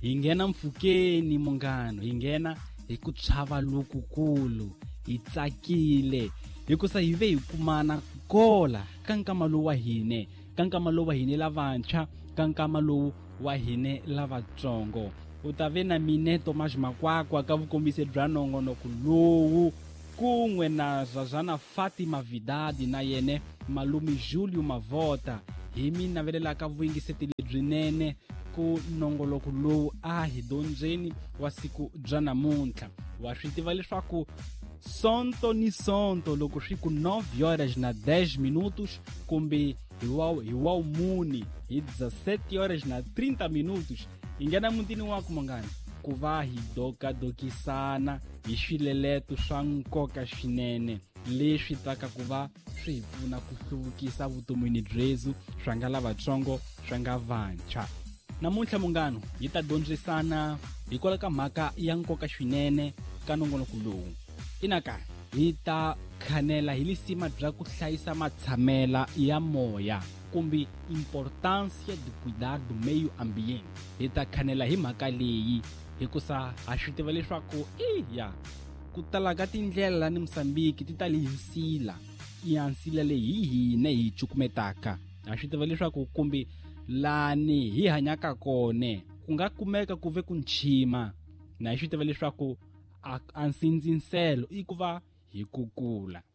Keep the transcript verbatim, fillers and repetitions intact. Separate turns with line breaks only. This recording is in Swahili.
hi nghena mpfhukeni munghano, hi nghena hi ku chava lokukulu, hi tsakile hikusa hi ve hi kumana kola ka nkama lowu wa hine, ka nkama lowu wa hine lavantshwa, ka nkama lowu wa hine lavatsongo. U ta ve na mine Thomas Makwakwa ka vukombisi bya nongonoko lowu, kun'we na Zazana Fatima Vidadi na yene Malumi Julio Mavota. Hi mi navelelaka vuyingiseti lebyinene ku nongoloko lowu a hi dondzeni wa siku bya namuntlha. Wa swi tiva leswaku sonto ni sonto loko swi ku nove horas na dez minutos kumbe hi wa hi wa muni hi dezessete horas na trinta minutos, hi nghena mutini wako munghana ku va hi dokadokisana hi swileleto swa nkoka swinene leswi taka ku va swi hi pfuna ku hluvukisa vutomini byezu swa nga lavatsongo swa nga vantshwa. Namuntlha munghano hi ta dyondzisana hikwalaho ka mhaka ya nkoka swinene ka nongonoko lowu. Inaka hi ta khanela hi lisima bya ku hlayisa matshamela ya moya kumbe importância de cuidar do meio ambiente. Hi ta khanela hi mhaka leyi hikusa ha swi tiva leswaku iya ku tala ka tindlela la ni Mozambique ti tali hi nsila, ya nsila leyi hi hine hi cukumetaka. Ha swi tiva leswaku kumbe lani hi hanyaka kone ku nga kumeka ku ve ku nchima, na hi swi tiva leswaku a, a nsindzinselo i ku va hi kukula.